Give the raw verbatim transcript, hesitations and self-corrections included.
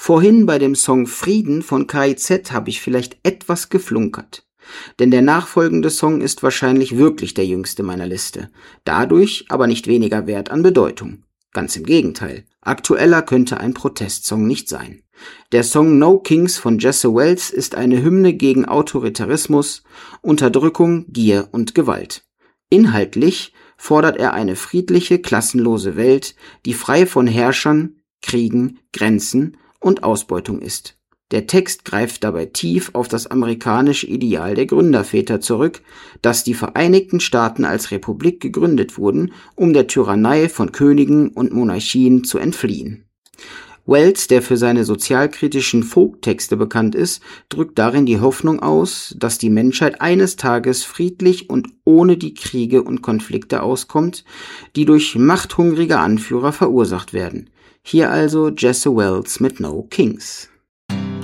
Vorhin bei dem Song Frieden von K I Z habe ich vielleicht etwas geflunkert. Denn der nachfolgende Song ist wahrscheinlich wirklich der jüngste meiner Liste, dadurch aber nicht weniger wert an Bedeutung. Ganz im Gegenteil, aktueller könnte ein Protestsong nicht sein. Der Song No Kings von Jesse Wells ist eine Hymne gegen Autoritarismus, Unterdrückung, Gier und Gewalt. Inhaltlich fordert er eine friedliche, klassenlose Welt, die frei von Herrschern, Kriegen, Grenzen und Ausbeutung ist. Der Text greift dabei tief auf das amerikanische Ideal der Gründerväter zurück, dass die Vereinigten Staaten als Republik gegründet wurden, um der Tyrannei von Königen und Monarchien zu entfliehen. Wells, der für seine sozialkritischen Folktexte bekannt ist, drückt darin die Hoffnung aus, dass die Menschheit eines Tages friedlich und ohne die Kriege und Konflikte auskommt, die durch machthungrige Anführer verursacht werden. Hier also Jesse Wells mit No Kings.